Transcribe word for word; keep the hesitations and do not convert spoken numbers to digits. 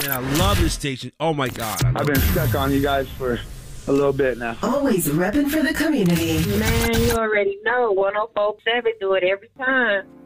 Man, I love this station. Oh, my God. I've been stuck on you guys for a little bit now. Always repping for the community. Man, you already know. one oh four point seven do it every time.